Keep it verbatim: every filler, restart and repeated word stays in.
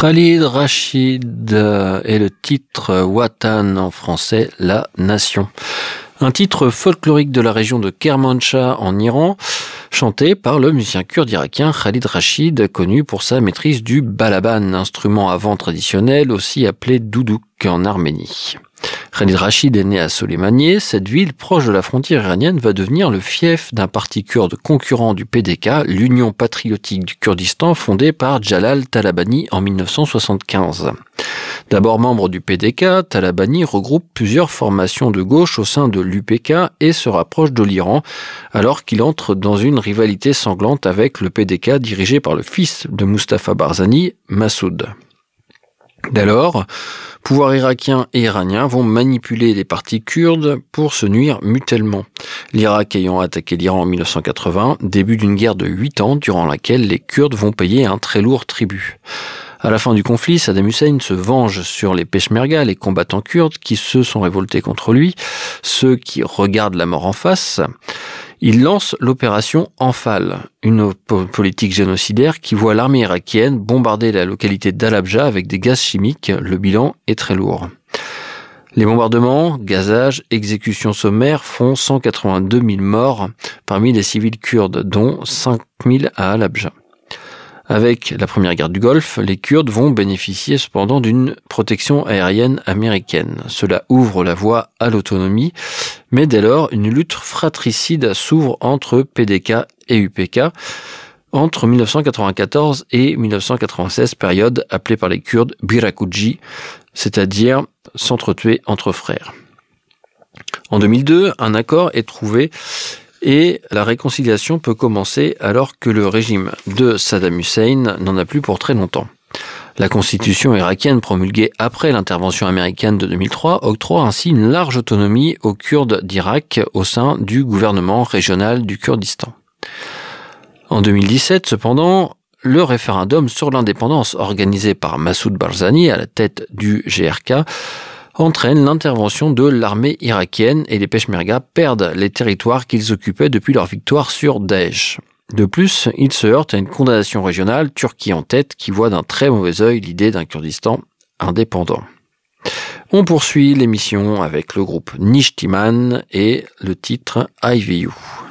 Khalid Rashid et le titre Watan en français, La Nation. Un titre folklorique de la région de Kermanshah en Iran, chanté par le musicien kurde irakien Khalid Rashid, connu pour sa maîtrise du balaban, instrument à vent traditionnel aussi appelé doudouk en Arménie. Khalid Rashid est né à Soleimaniye. Cette ville, proche de la frontière iranienne, va devenir le fief d'un parti kurde concurrent du P D K, l'Union patriotique du Kurdistan, fondée par Jalal Talabani en mille neuf cent soixante-quinze. D'abord membre du P D K, Talabani regroupe plusieurs formations de gauche au sein de l'U P K et se rapproche de l'Iran, alors qu'il entre dans une rivalité sanglante avec le P D K dirigé par le fils de Mustafa Barzani, Massoud. Dès lors, pouvoirs irakiens et iraniens vont manipuler les partis kurdes pour se nuire mutuellement. L'Irak ayant attaqué l'Iran en mille neuf cent quatre-vingts, début d'une guerre de huit ans durant laquelle les Kurdes vont payer un très lourd tribut. À la fin du conflit, Saddam Hussein se venge sur les Peshmerga, les combattants kurdes qui se sont révoltés contre lui, ceux qui regardent la mort en face. Il lance l'opération Anfal, une politique génocidaire qui voit l'armée irakienne bombarder la localité d'Al-Habja avec des gaz chimiques. Le bilan est très lourd. Les bombardements, gazages, exécutions sommaires font cent quatre-vingt-deux mille morts parmi les civils kurdes, dont cinq mille à Al-Habja. Avec la première guerre du Golfe, les Kurdes vont bénéficier cependant d'une protection aérienne américaine. Cela ouvre la voie à l'autonomie, mais dès lors, une lutte fratricide s'ouvre entre P D K et U P K entre mille neuf cent quatre-vingt-quatorze et mille neuf cent quatre-vingt-seize, période appelée par les Kurdes Birakuji, c'est-à-dire s'entretuer entre frères. En deux mille deux, un accord est trouvé et la réconciliation peut commencer alors que le régime de Saddam Hussein n'en a plus pour très longtemps. La constitution irakienne promulguée après l'intervention américaine de deux mille trois octroie ainsi une large autonomie aux Kurdes d'Irak au sein du gouvernement régional du Kurdistan. En deux mille dix-sept, cependant, le référendum sur l'indépendance organisé par Massoud Barzani à la tête du G R K entraîne l'intervention de l'armée irakienne et les Peshmerga perdent les territoires qu'ils occupaient depuis leur victoire sur Daesh. De plus, ils se heurtent à une condamnation régionale, Turquie en tête, qui voit d'un très mauvais œil l'idée d'un Kurdistan indépendant. On poursuit l'émission avec le groupe Nishtiman et le titre I V U.